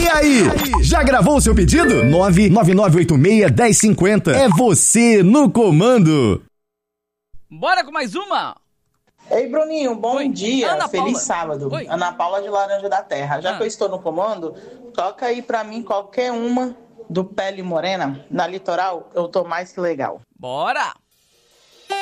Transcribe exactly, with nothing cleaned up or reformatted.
E aí, já gravou o seu pedido? nove nove nove oito seis, um zero cinco zero. É você no comando. Bora com mais uma? Ei, Bruninho, bom Oi. dia, Ana feliz Paula. sábado. Oi. Ana Paula de Laranja da Terra. Já Ah. que eu estou no comando, toca aí pra mim qualquer uma do Pele Morena. Na Litoral, eu tô mais que legal. Bora!